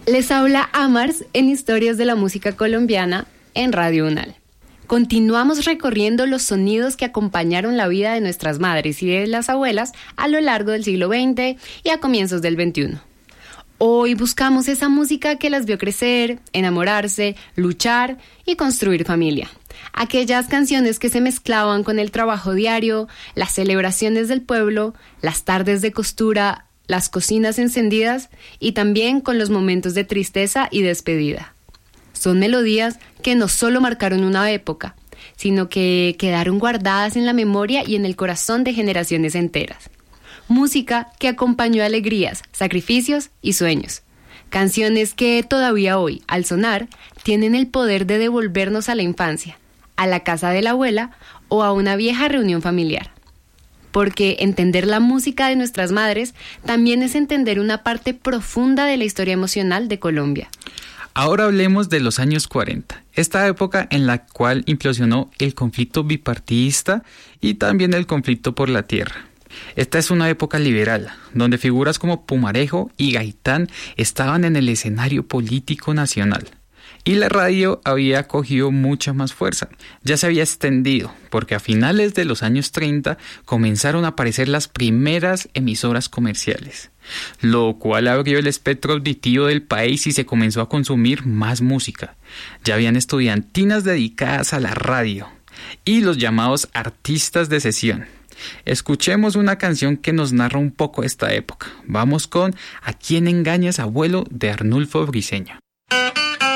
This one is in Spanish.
Les habla Amars en Historias de la Música Colombiana en Radio UNAL. Continuamos recorriendo los sonidos que acompañaron la vida de nuestras madres y de las abuelas a lo largo del siglo XX y a comienzos del XXI. Hoy buscamos esa música que las vio crecer, enamorarse, luchar y construir familia. Aquellas canciones que se mezclaban con el trabajo diario, las celebraciones del pueblo, las tardes de costura, las cocinas encendidas y también con los momentos de tristeza y despedida. Son melodías que no solo marcaron una época, sino que quedaron guardadas en la memoria y en el corazón de generaciones enteras. Música que acompañó alegrías, sacrificios y sueños. Canciones que todavía hoy, al sonar, tienen el poder de devolvernos a la infancia, a la casa de la abuela o a una vieja reunión familiar. Porque entender la música de nuestras madres también es entender una parte profunda de la historia emocional de Colombia. Ahora hablemos de los años 40, esta época en la cual implosionó el conflicto bipartidista y también el conflicto por la tierra. Esta es una época liberal, donde figuras como Pumarejo y Gaitán estaban en el escenario político nacional. Y la radio había cogido mucha más fuerza, ya se había extendido, porque a finales de los años 30 comenzaron a aparecer las primeras emisoras comerciales, lo cual abrió el espectro auditivo del país y se comenzó a consumir más música. Ya habían estudiantinas dedicadas a la radio y los llamados artistas de sesión. Escuchemos una canción que nos narra un poco esta época. Vamos con ¿A quién engañas, abuelo?, de Arnulfo Briceño.